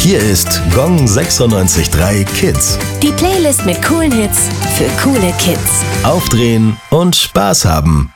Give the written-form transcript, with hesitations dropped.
Hier ist Gong 96.3 Kids. Die Playlist mit coolen Hits für coole Kids. Aufdrehen und Spaß haben.